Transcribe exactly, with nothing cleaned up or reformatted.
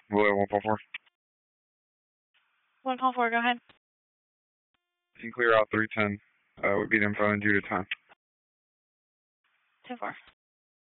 Willow one call four. One call four, go ahead. You can clear out three ten. Uh, we beat info in due to time. Two four.